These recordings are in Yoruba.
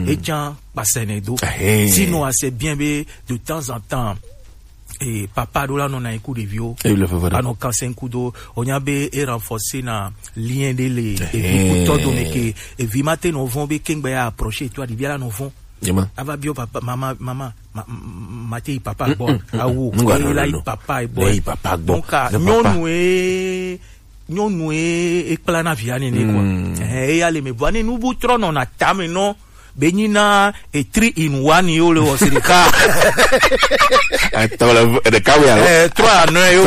et tiens passer nedo sinon assez bien de temps en temps et papa dola non a un coup de vieux à nos quand c'est un coup d'eau on y a bé et renforcer na lien de les et tout donner que et vi matin nous vont bé king ba approcher toi di bien là nous vont ava bio papa maman maté papa bon awo là papa et bon donc nyonu e plana viane ne quoi e ale me bwane nu butro no na tame no benina e 3 in 1 yo le osirika de kawe 3 no yo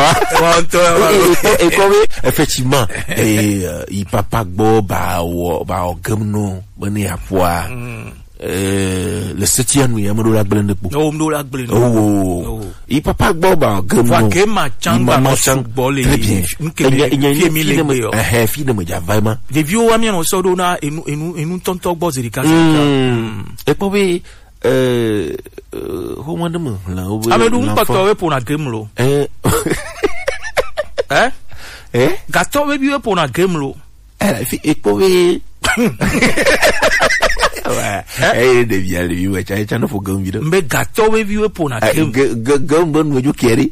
et comme effectivement il papa gbo ba ogamno bani apwa le 7e nuit amado la blende po il papa gbo ba ogamno ke ma changa no football très bien fille de me vraiment les vieux ami no so do na enu tonto gbo zirika et puis ho wanda mo la amedu mpato we pour na game lo gato we bi pour na game lo et puis ouais devient le vieux cha no fo game video mbe gato we bi pour na game bon mo keri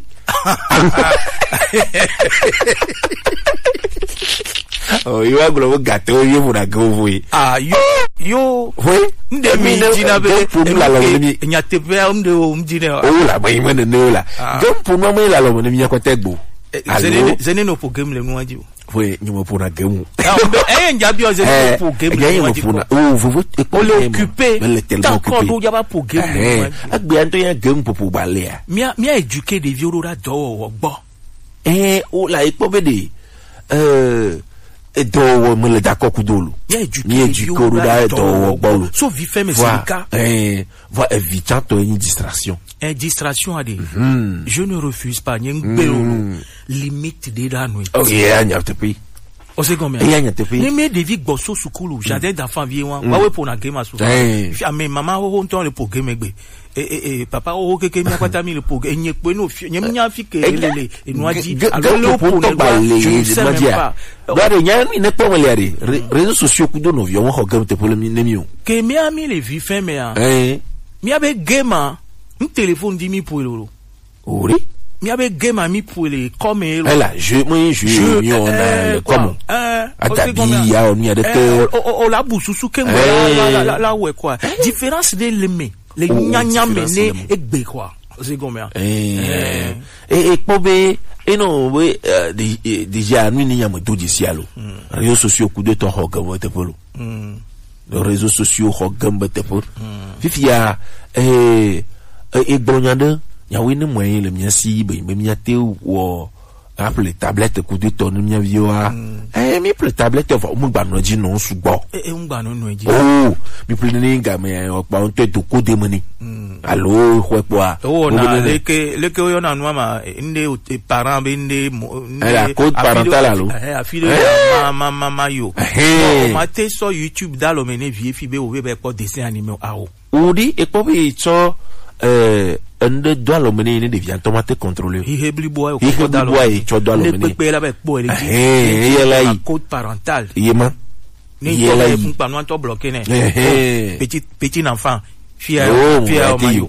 oh you are global gato you pour na game yo oui ndemi dina be nyatebe ndo mdine oh la mai mene ne la gam pour moi mai la lo ne mi akotegbo zene no pour game le nwaji oui nyuma pour na game njabi o zene pour game le nwaji oh vous le occuper d'accord do yaba pour game agbe anto ya game pour balea mia éduquer des vieux ora do gbo oh la ipobede do me le d'accord kudolo ni éduquer ora do gbo so vi fait mes cas va évitant une distraction distraction à des je ne refuse pas nyembelo limite de la nuit oh yeah n'y a te pris o se combien ni me devi gboso sukulu jardin d'enfants vieux wa we pour na game aso mais maman ho nton le pour game egbe papa ho keke mi akwata mi le pour enye pe no nyemnya fi ke lele enwaji alors le pour le je ne sais pas ba nya mi ne po meliare réseaux sociaux kudo no vieux ho game te pour le nemio ke mi ami le vi fin mais mi abe game un téléphone 10 000 pour l'euro oui mi avait game ami pour les comme là je on a comme adabi ya on y a des la boussou que la ouais quoi différence de l'aimer les nyanya mené et bé quoi c'est combien et pobe et non oui déjà nous n'y a mo do d'ici allo réseaux sociaux coup de ton hogam te polo les réseaux sociaux hogam te polo fifia et bronyade ya wini mwe le miasi be miate wo apple tablette ku de ton mi avioa mi ple tablette va mu gba no ji no sugbo ngba no ji oh mi ple ni ga me opa on te to ko de mani allo hwepoa na leke yo na no ma inde parent be inde la code parental allo afile mama yo ma te so YouTube da lo mene vie fi be o be ko dessin animé awo odi e ko be so ende doit le mener ne devient automatique contrôlé il hebli boy et tu dois le mener pepe la avec boy le code parental yema ni pas nous to bloqué né petit enfant fier mayo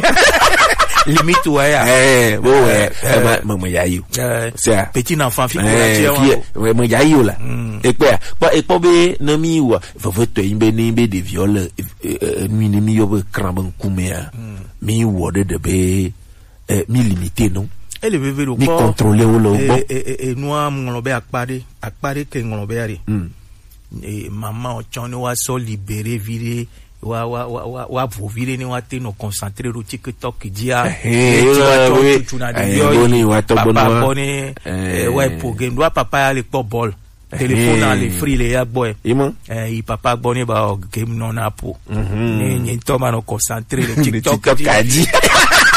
limite ouais maman yayo c'est petit enfant fier maman yayo là et quoi be na mi wa va to imbe ni be de viol nuit ni mi yo be cramban kumea mi wode de be mi limité non et le bébé le mi contrôler ou le bon et noa ngolobe akpare ke ngolobe ari et maman ochone wa so libéré viré wa vovire ni wa te no concentrer au TikTok dia tu na de papa boni ouais pour game doit papa aller pour ball téléphone dans les free les ya boy il papa boni ba game non na pour ni toma no concentrer le TikTok a dit